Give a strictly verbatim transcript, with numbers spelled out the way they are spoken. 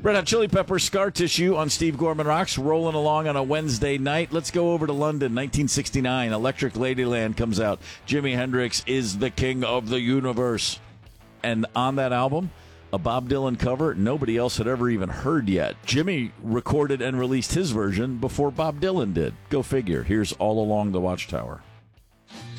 Red Hot Chili Peppers, Scar Tissue on Steve Gorman Rocks, rolling along on a Wednesday night. Let's go over to London, nineteen sixty-nine. Electric Ladyland comes out. Jimi Hendrix is the king of the universe. And on that album, a Bob Dylan cover nobody else had ever even heard yet. Jimmy recorded and released his version before Bob Dylan did. Go figure. Here's All Along the Watchtower.